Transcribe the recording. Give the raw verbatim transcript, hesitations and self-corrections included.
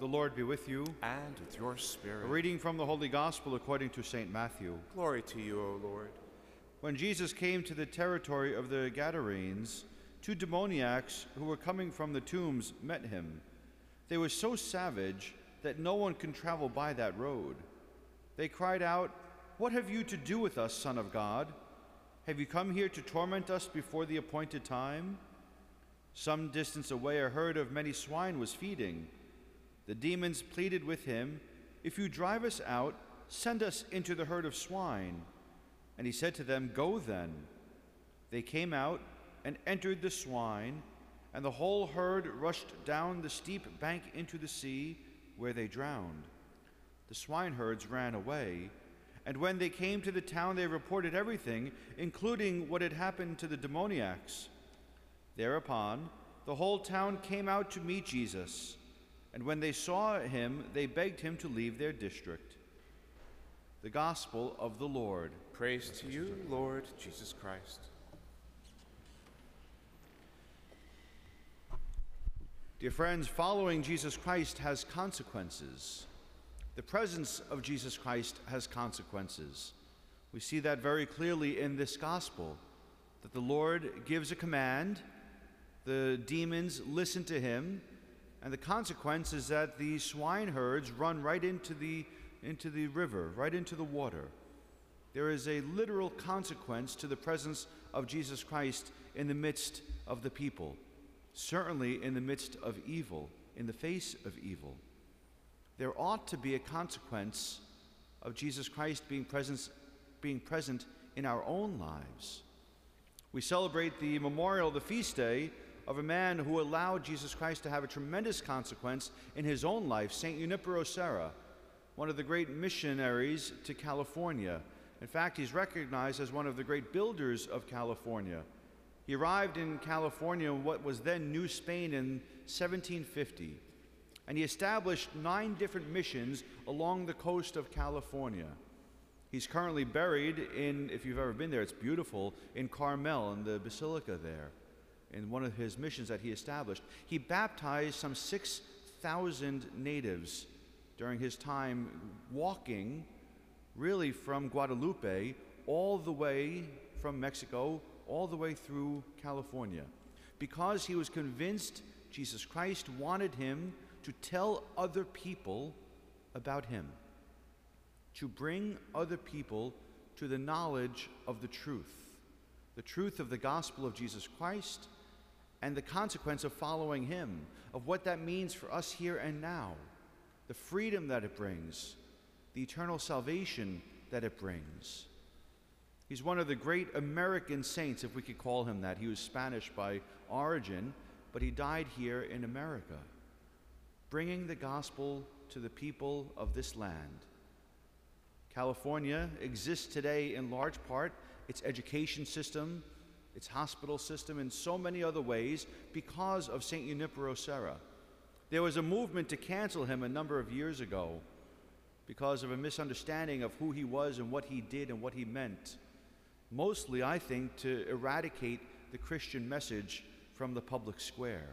The Lord be with you. And with your spirit. A reading from the Holy Gospel according to Saint Matthew. Glory to you, O Lord. When Jesus came to the territory of the Gadarenes, two demoniacs who were coming from the tombs met him. They were so savage that no one can travel by that road. They cried out, "What have you to do with us, Son of God? Have you come here to torment us before the appointed time?" Some distance away a herd of many swine was feeding. The demons pleaded with him, "If you drive us out, send us into the herd of swine." And he said to them, "Go then." They came out and entered the swine, and the whole herd rushed down the steep bank into the sea, where they drowned. The swineherds ran away, and when they came to the town, they reported everything, including what had happened to the demoniacs. Thereupon, the whole town came out to meet Jesus, and when they saw him, they begged him to leave their district. The Gospel of the Lord. Praise to you, Lord Jesus Christ. Dear friends, following Jesus Christ has consequences. The presence of Jesus Christ has consequences. We see that very clearly in this Gospel, that the Lord gives a command, the demons listen to him, and the consequence is that the swineherds run right into the, into the river, right into the water. There is a literal consequence to the presence of Jesus Christ in the midst of the people, certainly in the midst of evil, in the face of evil. There ought to be a consequence of Jesus Christ being present, being present in our own lives. We celebrate the memorial, the feast day, of a man who allowed Jesus Christ to have a tremendous consequence in his own life, Saint Junipero Serra, one of the great missionaries to California. In fact, he's recognized as one of the great builders of California. He arrived in California in what was then New Spain in seventeen fifty, and he established nine different missions along the coast of California. He's currently buried in, if you've ever been there, it's beautiful, in Carmel, in the basilica there, in one of his missions that he established. He baptized some six thousand natives during his time walking really from Guadalupe all the way from Mexico, all the way through California, because he was convinced Jesus Christ wanted him to tell other people about him, to bring other people to the knowledge of the truth, the truth of the gospel of Jesus Christ, and the consequence of following him, of what that means for us here and now, the freedom that it brings, the eternal salvation that it brings. He's one of the great American saints, if we could call him that. He was Spanish by origin, but he died here in America, bringing the gospel to the people of this land. California exists today in large part, its education system, its hospital system, in so many other ways because of Saint Junipero Serra. There was a movement to cancel him a number of years ago because of a misunderstanding of who he was and what he did and what he meant. Mostly, I think, to eradicate the Christian message from the public square.